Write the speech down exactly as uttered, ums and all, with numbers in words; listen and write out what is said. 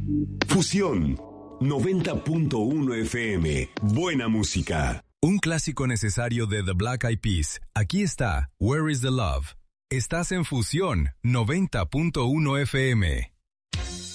Fusión noventa punto uno F M. Buena música. Un clásico necesario de The Black Eyed Peas. Aquí está, Where is the Love? Estás en Fusión noventa punto uno F M.